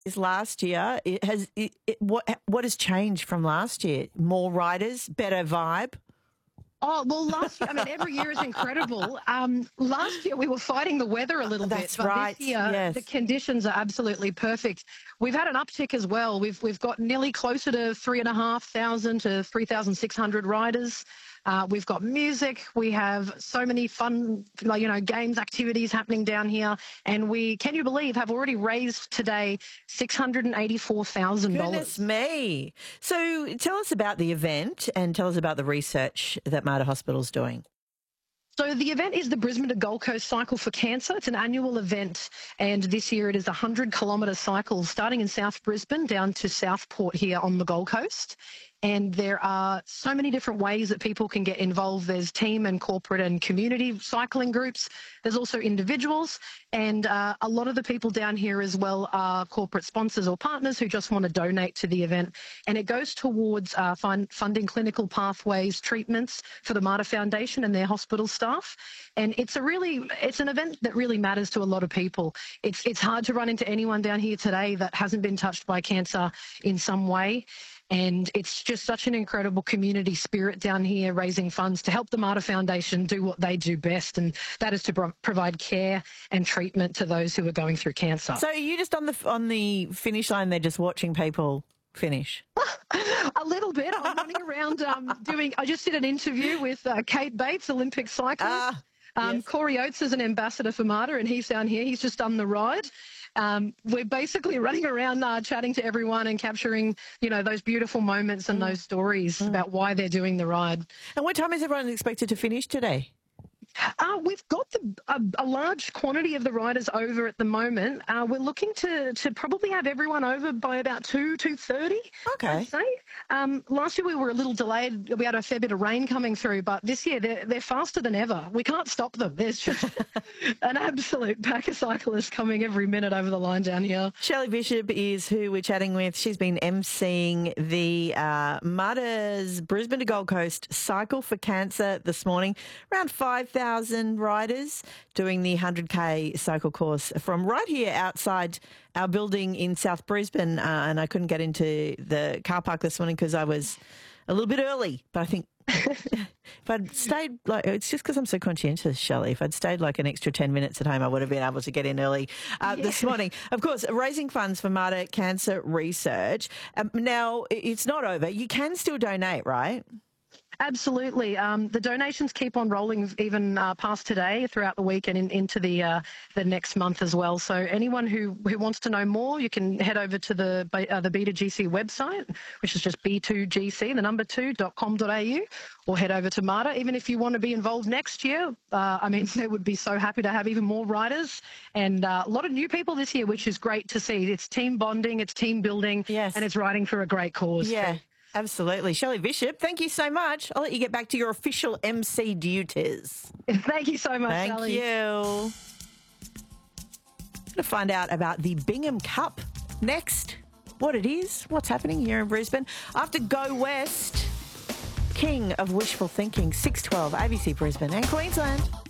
Is last year. What has changed from last year? More riders, better vibe. Oh, well, last year, I mean, every year is incredible. Last year we were fighting the weather a little That's bit, but right. this year Yes. the conditions are absolutely perfect. We've had an uptick as well. We've got nearly closer to 3,500 to 3,600 riders. We've got music. We have so many fun, games, activities happening down here. And can you believe, have already raised today $684,000. Goodness me. So tell us about the event and tell us about the research that Mater Hospital's doing. So the event is the Brisbane to Gold Coast Cycle for Cancer. It's an annual event, and this year it is a 100-kilometre cycle starting in South Brisbane down to Southport here on the Gold Coast. And there are so many different ways that people can get involved. There's team and corporate and community cycling groups. There's also individuals. And a lot of the people down here as well are corporate sponsors or partners who just want to donate to the event. And it goes towards funding clinical pathways, treatments for the Mater Foundation and their hospital staff. And it's an event that really matters to a lot of people. It's hard to run into anyone down here today that hasn't been touched by cancer in some way. And it's just such an incredible community spirit down here, raising funds to help the Mater Foundation do what they do best, and that is to provide care and treatment to those who are going through cancer. So are you just on the finish line there, just watching people finish? A little bit. I'm running around I just did an interview with Kate Bates, Olympic cyclist. Yes. Corey Oates is an ambassador for Mater, and he's down here. He's just done the ride. We're basically running around chatting to everyone and capturing, those beautiful moments and those stories about why they're doing the ride. And what time is everyone expected to finish today? We've got a large quantity of the riders over at the moment. We're looking to probably have everyone over by about 2:30. Okay. I'd say. Last year we were a little delayed. We had a fair bit of rain coming through, but this year they're faster than ever. We can't stop them. There's just an absolute pack of cyclists coming every minute over the line down here. Shelley Bishop is who we're chatting with. She's been emceeing the Mater's Brisbane to Gold Coast Cycle for Cancer this morning. Around 5,000 riders doing the 100K cycle course from right here outside our building in South Brisbane. And I couldn't get into the car park this morning because I was a little bit early. But I think if I'd stayed, it's just because I'm so conscientious, Shelley. If I'd stayed like an extra 10 minutes at home, I would have been able to get in early this morning. Of course, raising funds for Mater Cancer Research. Now, it's not over. You can still donate, right? Absolutely. The donations keep on rolling even past today, throughout the week and into the next month as well. So anyone who wants to know more, you can head over to the B2GC website, which is just B2GC, the number 2.com.au, or head over to Mater. Even if you want to be involved next year, they would be so happy to have even more riders and a lot of new people this year, which is great to see. It's team bonding, it's team building, yes, and it's riding for a great cause. Yeah. Absolutely. Shelley Bishop, thank you so much. I'll let you get back to your official MC duties. Thank you so much, Shelley. Thank you. Going to find out about the Bingham Cup next, what it is, what's happening here in Brisbane. After Go West, King of Wishful Thinking, 6:12, ABC Brisbane and Queensland.